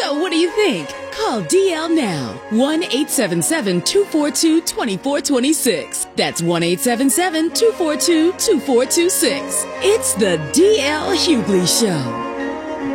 So what do you think? Call DL now. 1-877-242-2426. That's 1-877-242-2426. It's the DL Hughley Show.